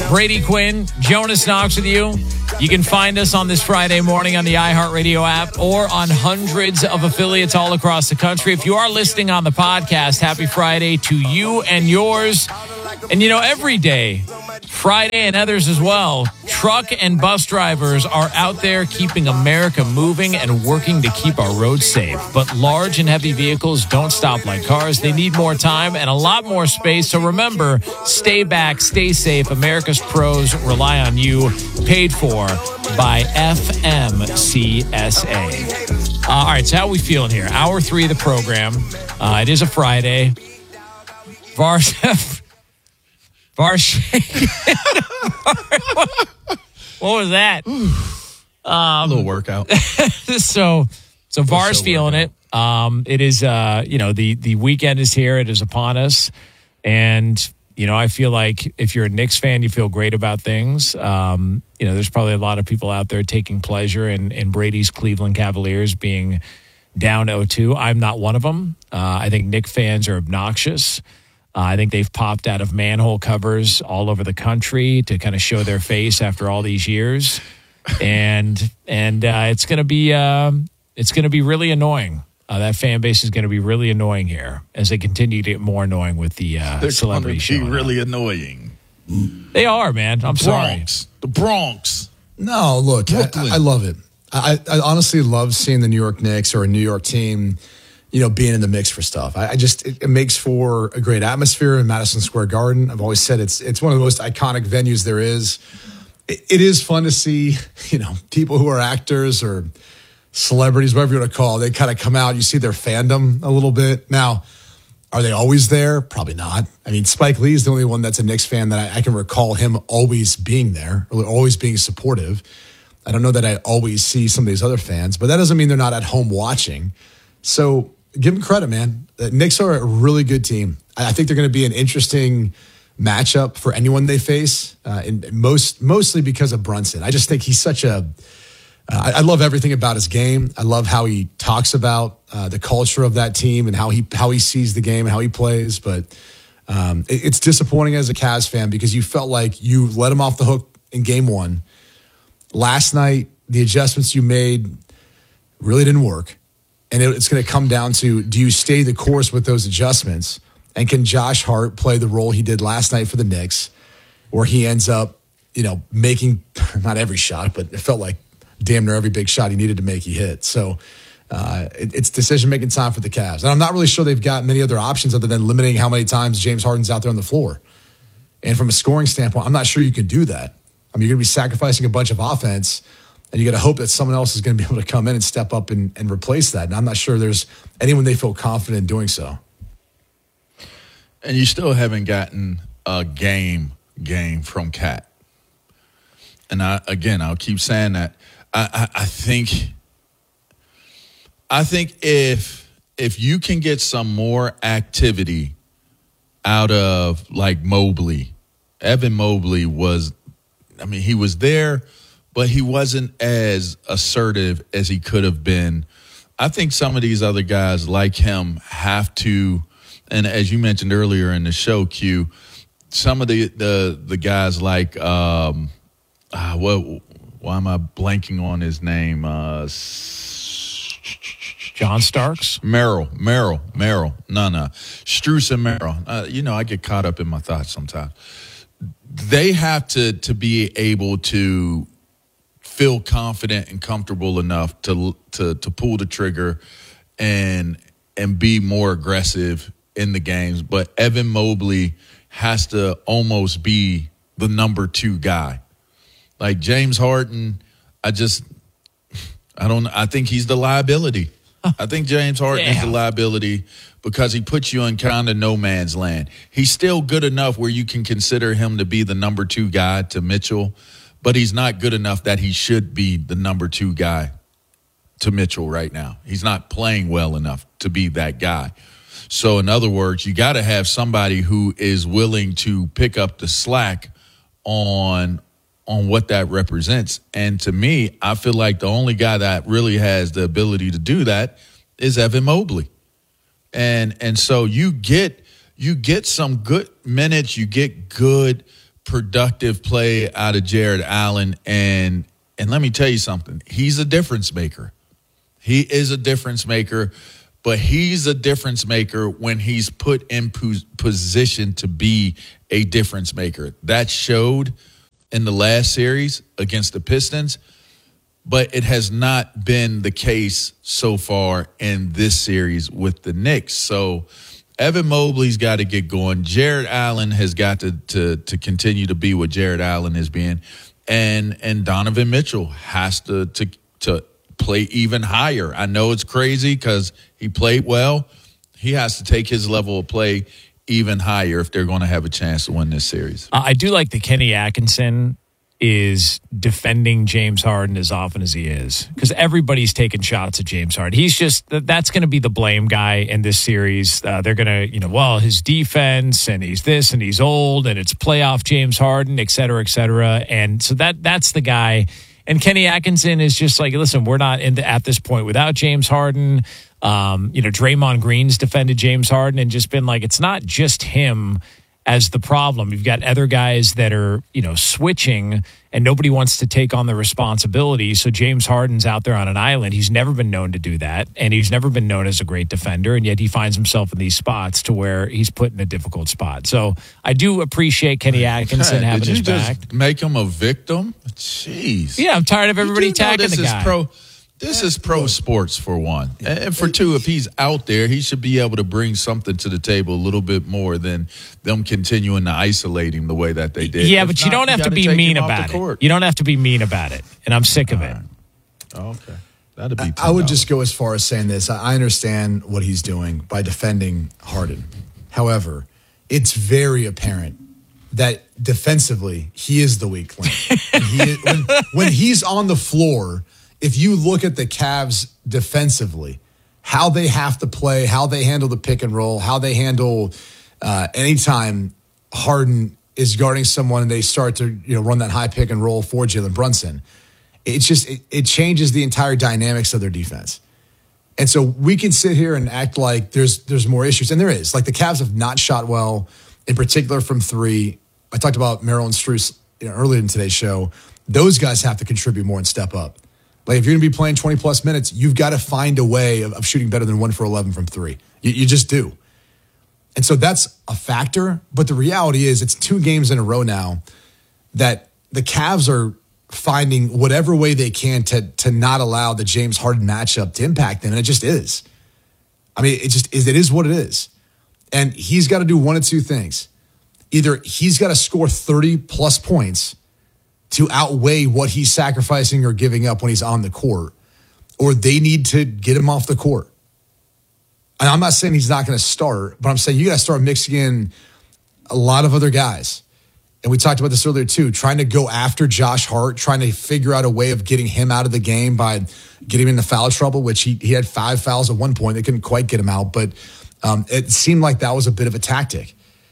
Brady Quinn, Jonas Knox with you. You can find us on this Friday morning on the iHeartRadio app or on hundreds of affiliates all across the country. If you are listening on the podcast, happy Friday to you and yours. And every day, Friday and others as well, truck and bus drivers are out there keeping America moving and working to keep our roads safe. But large and heavy vehicles don't stop like cars. They need more time and a lot more space. So remember, stay back, stay safe. America's pros rely on you. Paid for by FMCSA. All right, so how are we feeling here? Hour 3 of the program. It is a Friday. What was that? A little workout. So Var's feeling it. It is, the weekend is here. It is upon us. And, I feel like if you're a Knicks fan, you feel great about things. There's probably a lot of people out there taking pleasure in Brady's Cleveland Cavaliers being down 0-2. I'm not one of them. I think Knicks fans are obnoxious. I think they've popped out of manhole covers all over the country to kind of show their face after all these years, and it's going to be really annoying. That fan base is going to be really annoying here as they continue to get more annoying with the celebrity show. They're really annoying. They are, man. I'm sorry. The Bronx. No, look, I love it. I honestly love seeing the New York Knicks or a New York team, being in the mix for stuff. It makes for a great atmosphere in Madison Square Garden. I've always said it's one of the most iconic venues there is. It is fun to see, people who are actors or celebrities, whatever you want to call it, they kind of come out, you see their fandom a little bit. Now, are they always there? Probably not. I mean, Spike Lee is the only one that's a Knicks fan that I can recall him always being there, or always being supportive. I don't know that I always see some of these other fans, but that doesn't mean they're not at home watching. So give them credit, man. The Knicks are a really good team. I think they're going to be an interesting matchup for anyone they face, mostly because of Brunson. I just think he's such a I love everything about his game. I love how he talks about the culture of that team and how he sees the game and how he plays. But it's disappointing as a Cavs fan because you felt like you let him off the hook in game 1. Last night, the adjustments you made really didn't work. And it's going to come down to, do you stay the course with those adjustments? And can Josh Hart play the role he did last night for the Knicks, where he ends up, making not every shot, but it felt like damn near every big shot he needed to make, he hit. So it's decision-making time for the Cavs. And I'm not really sure they've got many other options other than limiting how many times James Harden's out there on the floor. And from a scoring standpoint, I'm not sure you can do that. I mean, you're going to be sacrificing a bunch of offense, and you got to hope that someone else is going to be able to come in and step up and replace that. And I'm not sure there's anyone they feel confident in doing so. And you still haven't gotten a game from Cat. And I'll keep saying that. I think if you can get some more activity out of like Mobley, Evan Mobley he was there, but he wasn't as assertive as he could have been. I think some of these other guys like him have to, and as you mentioned earlier in the show, Q, some of the guys like why am I blanking on his name? John Starks? Merrill. No. Strus and Merrill. I get caught up in my thoughts sometimes. They have to be able to feel confident and comfortable enough to pull the trigger and be more aggressive in the games. But Evan Mobley has to almost be the number 2 guy. Like James Harden, I think he's the liability. I think James Harden is the liability because he puts you in kind of no man's land. He's still good enough where you can consider him to be the number 2 guy to Mitchell, but he's not good enough that he should be the number 2 guy to Mitchell right now. He's not playing well enough to be that guy. So in other words, you got to have somebody who is willing to pick up the slack on what that represents. And to me, I feel like the only guy that really has the ability to do that is Evan Mobley. And so you get some good minutes, you get good productive play out of Jared Allen. And let me tell you something. He's a difference maker. He is a difference maker, but he's a difference maker when he's put in position to be a difference maker. That showed in the last series against the Pistons, but it has not been the case so far in this series with the Knicks. So Evan Mobley's got to get going. Jared Allen has got to continue to be what Jared Allen is being. And Donovan Mitchell has to play even higher. I know it's crazy because he played well. He has to take his level of play even higher if they're going to have a chance to win this series. I do like that Kenny Atkinson is defending James Harden as often as he is, because everybody's taking shots at James Harden. He's just, that's going to be the blame guy in this series. They're going to, well, his defense, and he's this, and he's old, and it's playoff James Harden, et cetera, et cetera. And so that's the guy. And Kenny Atkinson is just like, listen, we're not at this point without James Harden. Draymond Green's defended James Harden and just been like, it's not just him as the problem. You've got other guys that are, switching, and nobody wants to take on the responsibility. So James Harden's out there on an island. He's never been known to do that, and he's never been known as a great defender, and yet he finds himself in these spots to where he's put in a difficult spot. So I do appreciate Kenny Atkinson having his back. Just make him a victim? Jeez. Yeah, I'm tired of everybody tagging the guy. This is pro sports, for one. And for two, if he's out there, he should be able to bring something to the table a little bit more than them continuing to isolate him the way that they did. Yeah, but you don't have to be mean about it. You don't have to be mean about it. And I'm sick of it. Oh, okay. That'd be $10. I would just go as far as saying this. I understand what he's doing by defending Harden. However, it's very apparent that defensively, he is the weak link. When he's on the floor, if you look at the Cavs defensively, how they have to play, how they handle the pick and roll, how they handle anytime Harden is guarding someone and they start to run that high pick and roll for Jalen Brunson, it changes the entire dynamics of their defense. And so we can sit here and act like there's more issues, and there is. Like, the Cavs have not shot well, in particular from three. I talked about Merrill and Strus earlier in today's show. Those guys have to contribute more and step up. Like, if you're going to be playing 20-plus minutes, you've got to find a way of shooting better than 1 for 11 from three. You just do. And so that's a factor. But the reality is, it's 2 games in a row now that the Cavs are finding whatever way they can to not allow the James Harden matchup to impact them. And it just is. I mean, it just is. It is what it is. And he's got to do one of 2 things. Either he's got to score 30-plus points to outweigh what he's sacrificing or giving up when he's on the court, or they need to get him off the court. And I'm not saying he's not going to start, but I'm saying you got to start mixing in a lot of other guys. And we talked about this earlier too, trying to go after Josh Hart, trying to figure out a way of getting him out of the game by getting him into foul trouble, which he had 5 fouls at one point. They couldn't quite get him out, but it seemed like that was a bit of a tactic.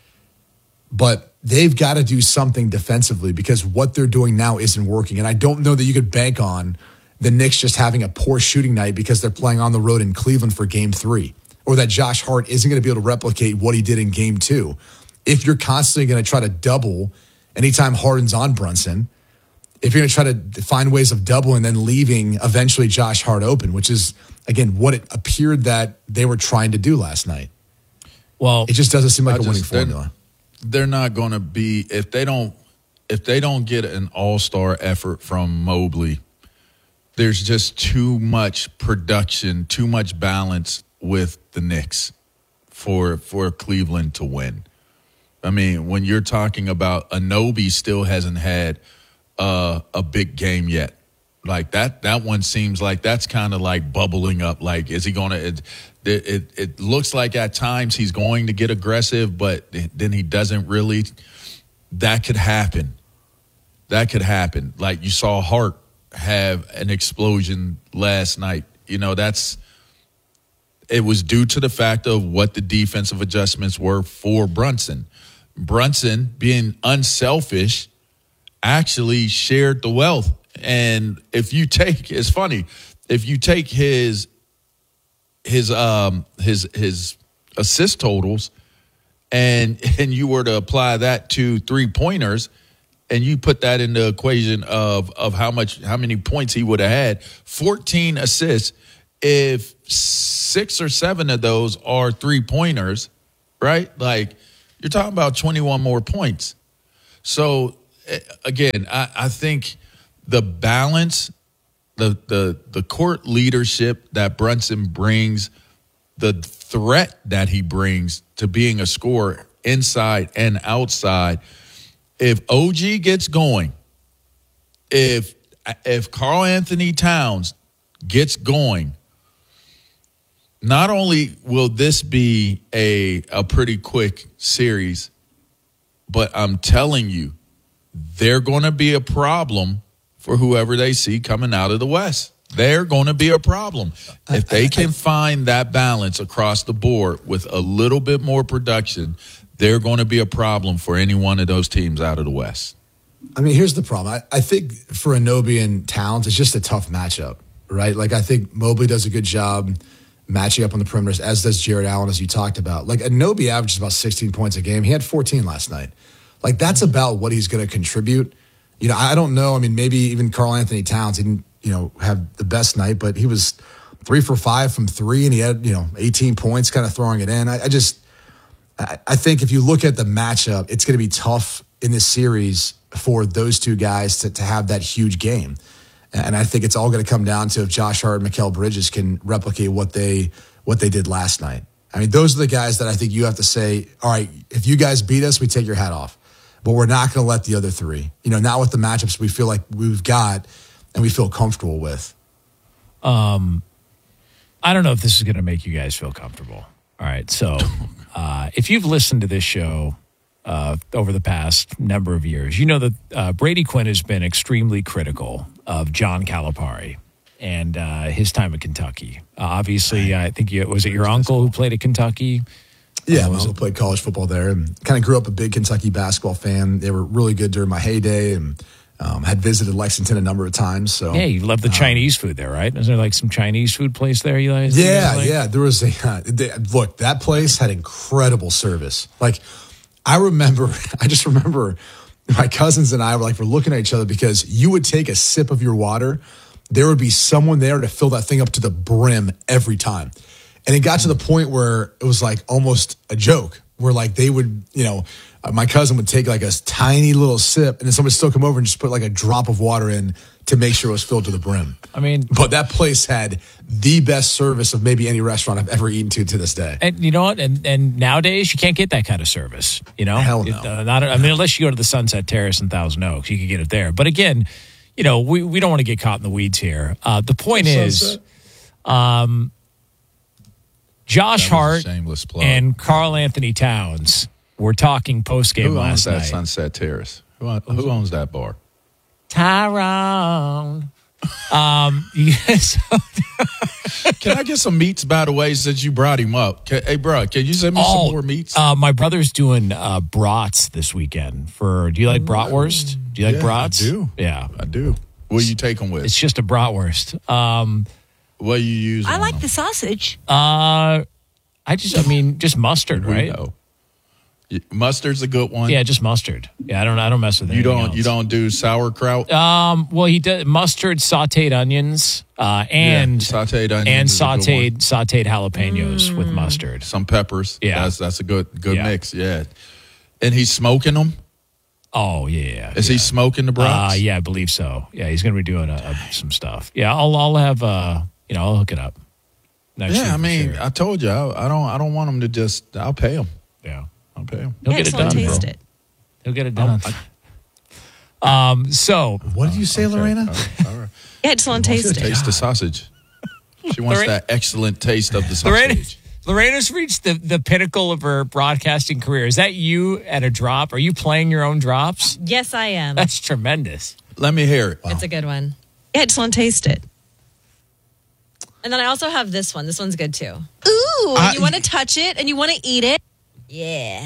But they've got to do something defensively, because what they're doing now isn't working. And I don't know that you could bank on the Knicks just having a poor shooting night because they're playing on the road in Cleveland for Game 3, or that Josh Hart isn't going to be able to replicate what he did in Game 2. If you're constantly going to try to double anytime Harden's on Brunson, if you're going to try to find ways of doubling and then leaving eventually Josh Hart open, which is, again, what it appeared that they were trying to do last night. Well, it just doesn't seem like a winning formula. They're not going to be, if they don't get an all-star effort from Mobley, there's just too much production, too much balance with the Knicks for Cleveland to win. I mean, when you're talking about Anunoby still hasn't had a big game yet. Like that one seems like that's kind of like bubbling up. Like, is he going to? It looks like at times he's going to get aggressive, but then he doesn't really. That could happen. Like you saw Hart have an explosion last night. It was due to the fact of what the defensive adjustments were for Brunson. Brunson, being unselfish, actually shared the wealth. And if you take, it's funny, if you take his assist totals, and you were to apply that to 3-pointers, and you put that in the equation of how many points he would have had, 14 assists. If 6 or 7 of those are 3-pointers, right? Like, you're talking about 21 more points. So, again, I think the balance, the court leadership that Brunson brings, the threat that he brings to being a scorer inside and outside. If OG gets going, if Karl Anthony Towns gets going, not only will this be a pretty quick series, but I'm telling you, they're going to be a problem for whoever they see coming out of the West. They're going to be a problem. If they can find that balance across the board with a little bit more production, they're going to be a problem for any one of those teams out of the West. I mean, here's the problem. I think for Anunoby and Towns, it's just a tough matchup, right? Like, I think Mobley does a good job matching up on the perimeters, as does Jared Allen, as you talked about. Like, Anunoby averages about 16 points a game. He had 14 last night. Like, that's about what he's going to contribute. You know, I don't know. I mean, maybe even Karl Anthony Towns didn't, have the best night, but he was 3 for 5 from 3, and he had, 18 points kind of throwing it in. I think if you look at the matchup, it's going to be tough in this series for those two guys to have that huge game. And I think it's all going to come down to if Josh Hart and Mikal Bridges can replicate what they did last night. I mean, those are the guys that I think you have to say, all right, if you guys beat us, we take your hat off. But we're not going to let the other three, not with the matchups we feel like we've got and we feel comfortable with. I don't know if this is going to make you guys feel comfortable. All right. So if you've listened to this show over the past number of years, you know that Brady Quinn has been extremely critical of John Calipari and his time at Kentucky. Obviously, I think was it your uncle who played at Kentucky? Yeah, my uncle played college football there and kind of grew up a big Kentucky basketball fan. They were really good during my heyday and had visited Lexington a number of times. So yeah, you love the Chinese food there, right? Is there like some Chinese food place there you guys? Yeah. There was look, that place had incredible service. Like, I just remember my cousins and I were looking at each other because you would take a sip of your water. There would be someone there to fill that thing up to the brim every time. And it got to the point where it was like almost a joke where like they would, my cousin would take like a tiny little sip and then someone would still come over and just put like a drop of water in to make sure it was filled to the brim. I mean, but that place had the best service of maybe any restaurant I've ever eaten to this day. And you know what? And nowadays you can't get that kind of service, Hell no. Unless you go to the Sunset Terrace in Thousand Oaks, you can get it there. But again, we don't want to get caught in the weeds here. The point is, Josh Hart and Karl Anthony Towns were talking post-game last night. Who owns that Sunset Terrace? Who owns that bar? Tyrone. Yes. Can I get some meats, by the way, since you brought him up? Hey, bro, can you send me some more meats? My brother's doing brats this weekend. Do you like bratwurst? Do you like brats? I do. Yeah. I do. What do you take them with? It's just a bratwurst. What do you use? I like the sausage. Just mustard, right? Mustard's a good one. Yeah, just mustard. Yeah, I don't mess with anything else. You don't do sauerkraut? Well, he does mustard, sauteed onions, and sauteed onions and sauteed jalapenos with mustard. Some peppers. Yeah, that's a good mix. Yeah, and he's smoking them. Oh yeah. Is he smoking the brats? Yeah, I believe so. Yeah, he's going to be doing some stuff. Yeah, I'll have I'll hook it up. Yeah, sure. I told you I don't want him to just. I'll pay him. Yeah. I'll pay him. He'll get it done. Taste it. He'll get it done. So what did you say, Lorena? All right. Yeah, I just want to taste it. Taste the sausage. She wants that excellent taste of the sausage. Lorena's reached the pinnacle of her broadcasting career. Is that you at a drop? Are you playing your own drops? Yes, I am. That's tremendous. Let me hear it. Wow. It's a good one. Yeah, I just want to taste it. And then I also have this one. This one's good too. Ooh, you want to touch it and you want to eat it? Yeah.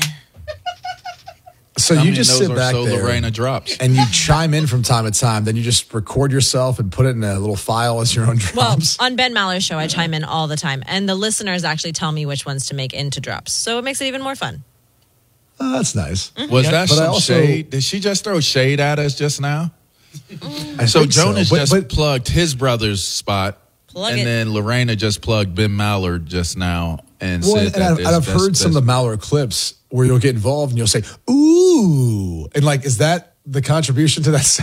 So you just sit back there, Lorena drops, and you chime in from time to time. Then you just record yourself and put it in a little file as your own drops. Well, on Ben Maller's show, I chime in all the time, and the listeners actually tell me which ones to make into drops. So it makes it even more fun. That's nice. Was that some shade? Did she just throw shade at us just now? So Jonas just plugged his brother's spot, then Lorena just plugged Ben Mallard just now, and said I've heard some of the Mallard clips where you'll get involved and you'll say, "Ooh," and like, is that the contribution to that?